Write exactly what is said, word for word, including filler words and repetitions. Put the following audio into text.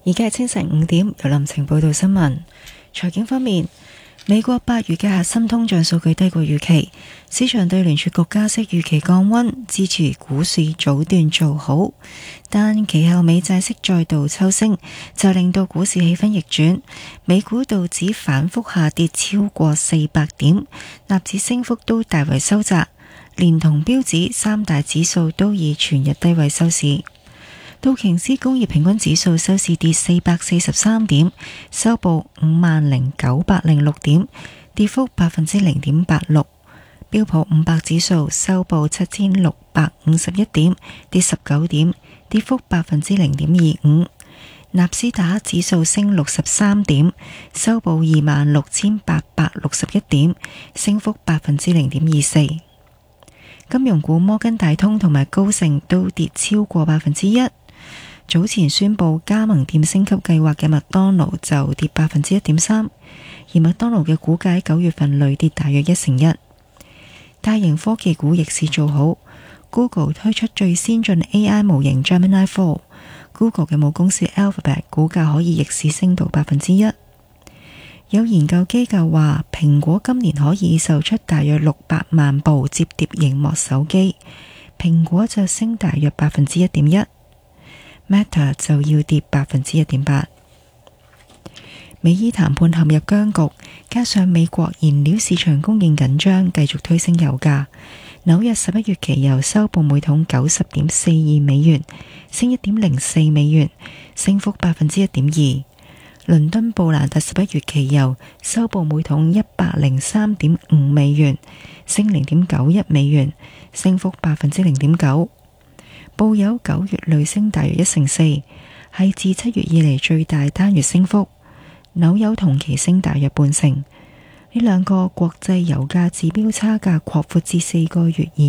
而家係清晨五點，由林晴報道新聞。財經方面，美國八月嘅核心通脹數據低過預期，市場對聯儲局加息預期降溫，支持股市早段做好，但其後美債息再度抽升，就令到股市氣氛逆轉。美股道指反覆下跌超過四百點，納指升幅都大為收窄，連同標指三大指數都以全日低位收市。道瓊斯工業平均指數收市跌四百四十三點，收報五萬零九百零六點，跌幅百分之零點八六。標普五百指數收報七千六百五十一點，跌十九點，跌幅百分之零點二五。納斯達克指數升六十三點，收報二萬六千八百六十一點，升幅百分之零點二四。金融股摩根大通同埋高盛都跌超過百分之一。早前宣布加盟店升級計劃嘅麥當勞就跌百分之一點三，而麥當勞嘅股價九月份累跌大約一成一。大型科技股逆市做好 ，Google 推出最先進 A I 模型 Gemini 四 ，Google 嘅母公司 Alphabet 股價可以逆市升到百分之一。有研究機構話，蘋果今年可以售出大約六百萬部摺疊螢幕手機，蘋果就升大約百分之一點一。Meta 就要跌百分之一點八。美伊談判陷入僵局，加上美國燃料市場供應緊張，繼續推升油價。紐約十一月期油收報每桶九十點四二美元，升一點零四美元，升幅百分之一點二。倫敦布蘭特十一月期油收報每桶一百零三點五美元，升零點九一美元，升幅百分之零點九。布油九月累升大約一成四，係自七月以嚟最大單月升幅。紐油同期升大約半成。呢兩個國際油價指標差價擴闊至四個月以